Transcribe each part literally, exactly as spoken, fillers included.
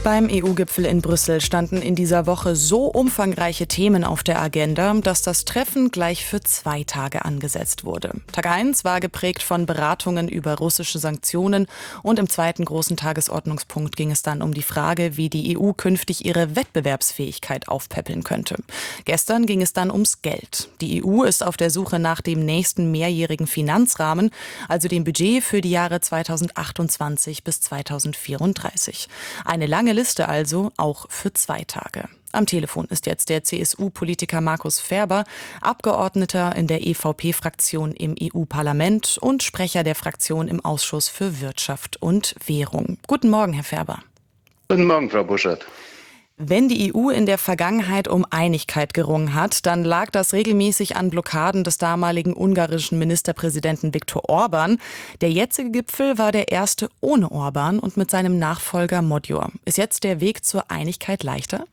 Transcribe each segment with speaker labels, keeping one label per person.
Speaker 1: Beim E U-Gipfel in Brüssel standen in dieser Woche so umfangreiche Themen auf der Agenda, dass das Treffen gleich für zwei Tage angesetzt wurde. Tag eins war geprägt von Beratungen über russische Sanktionen und im zweiten großen Tagesordnungspunkt ging es dann um die Frage, wie die E U künftig ihre Wettbewerbsfähigkeit aufpäppeln könnte. Gestern ging es dann ums Geld. Die E U ist auf der Suche nach dem nächsten mehrjährigen Finanzrahmen, also dem Budget für die Jahre zweitausendachtundzwanzig bis zweitausendvierunddreißig. Eine lange Liste also, auch für zwei Tage. Am Telefon ist jetzt der C S U-Politiker Markus Ferber, Abgeordneter in der E V P-Fraktion im E U-Parlament und Sprecher der Fraktion im Ausschuss für Wirtschaft und Währung. Guten Morgen, Herr Ferber.
Speaker 2: Guten Morgen, Frau Buschert.
Speaker 1: Wenn die E U in der Vergangenheit um Einigkeit gerungen hat, dann lag das regelmäßig an Blockaden des damaligen ungarischen Ministerpräsidenten Viktor Orbán. Der jetzige Gipfel war der erste ohne Orbán und mit seinem Nachfolger Magyar. Ist jetzt der Weg zur Einigkeit leichter?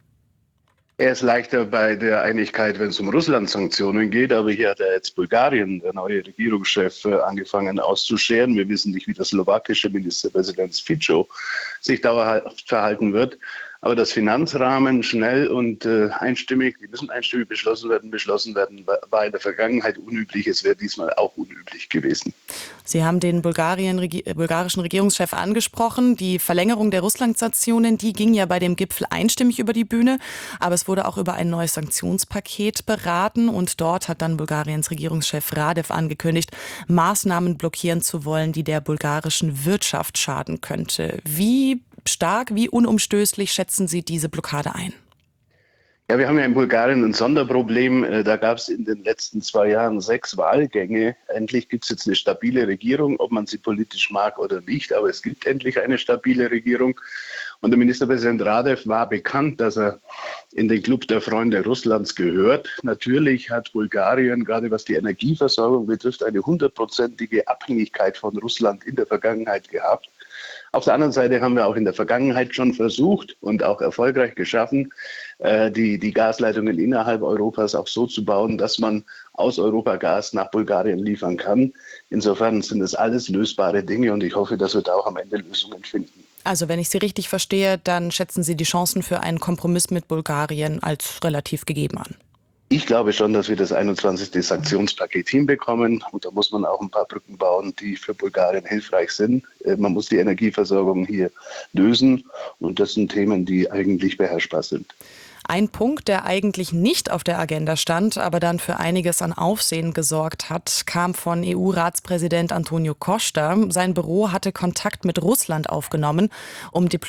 Speaker 2: Er ist leichter bei der Einigkeit, wenn es um Russland-Sanktionen geht. Aber hier hat ja jetzt Bulgarien, der neue Regierungschef, angefangen auszuscheren. Wir wissen nicht, wie der slowakische Ministerpräsident Fico sich dauerhaft verhalten wird. Aber dass Finanzrahmen schnell und äh, einstimmig, die müssen einstimmig beschlossen werden, beschlossen werden, war in der Vergangenheit unüblich. Es wäre diesmal auch unüblich gewesen.
Speaker 1: Sie haben den Bulgarien, Regi- bulgarischen Regierungschef angesprochen. Die Verlängerung der Russland-Sanktionen, die ging ja bei dem Gipfel einstimmig über die Bühne. Aber es wurde auch über ein neues Sanktionspaket beraten. Und dort hat dann Bulgariens Regierungschef Radev angekündigt, Maßnahmen blockieren zu wollen, die der bulgarischen Wirtschaft schaden könnte. Wie stark, wie unumstößlich schätzen Sie diese Blockade ein?
Speaker 2: Ja, wir haben ja in Bulgarien ein Sonderproblem. Da gab es in den letzten zwei Jahren sechs Wahlgänge. Endlich gibt es jetzt eine stabile Regierung, ob man sie politisch mag oder nicht. Aber es gibt endlich eine stabile Regierung. Und der Ministerpräsident Radev war bekannt, dass er in den Club der Freunde Russlands gehört. Natürlich hat Bulgarien, gerade was die Energieversorgung betrifft, eine hundertprozentige Abhängigkeit von Russland in der Vergangenheit gehabt. Auf der anderen Seite haben wir auch in der Vergangenheit schon versucht und auch erfolgreich geschaffen, die, die Gasleitungen innerhalb Europas auch so zu bauen, dass man aus Europa Gas nach Bulgarien liefern kann. Insofern sind das alles lösbare Dinge und ich hoffe, dass wir da auch am Ende Lösungen finden.
Speaker 1: Also wenn ich Sie richtig verstehe, dann schätzen Sie die Chancen für einen Kompromiss mit Bulgarien als relativ gegeben an.
Speaker 2: Ich glaube schon, dass wir das einundzwanzigste Sanktionspaket hinbekommen. Und da muss man auch ein paar Brücken bauen, die für Bulgarien hilfreich sind. Man muss die Energieversorgung hier lösen. Und das sind Themen, die eigentlich beherrschbar sind.
Speaker 1: Ein Punkt, der eigentlich nicht auf der Agenda stand, aber dann für einiges an Aufsehen gesorgt hat, kam von E U-Ratspräsident Antonio Costa. Sein Büro hatte Kontakt mit Russland aufgenommen, um